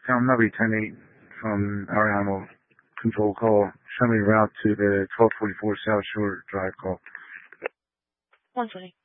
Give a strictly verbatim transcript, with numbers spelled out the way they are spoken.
Tom Nubby, ten eight from our animal control call. Show me route to the twelve forty-four South Shore Drive call. one twenty.